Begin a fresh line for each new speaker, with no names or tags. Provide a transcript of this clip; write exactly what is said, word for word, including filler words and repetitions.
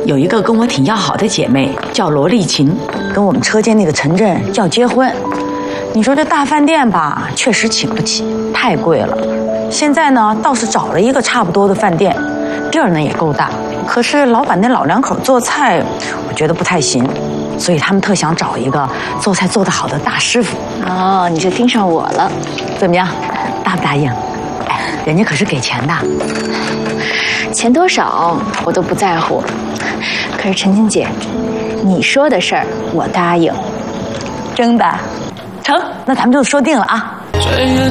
有一个跟我挺要好的姐妹叫罗丽琴，跟我们车间那个陈震要结婚。你说这大饭店吧，确实请不起，太贵了。现在呢，倒是找了一个差不多的饭店，地儿呢也够大，可是老板那老两口做菜，我觉得不太行，所以他们特想找一个做菜做得好的大师傅。
哦，你就盯上我了，
怎么样，答不答应？哎，人家可是给钱的。
钱多少我都不在乎，可是陈静姐，你说的事儿我答应。
真的？成，那咱们就说定了啊。
追越